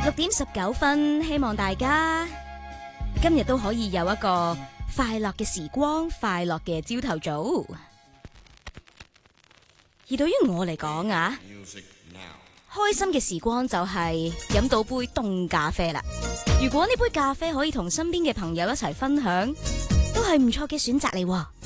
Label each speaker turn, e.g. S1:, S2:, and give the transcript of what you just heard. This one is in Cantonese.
S1: 6:19，希望大家今日都可以有一個快樂嘅時光，快樂嘅朝頭早。而對於我嚟講啊，開心嘅時光就係飲到杯凍咖啡啦。如果呢杯咖啡可以同身邊嘅朋友一齊分享，都係唔錯嘅選擇嚟喎。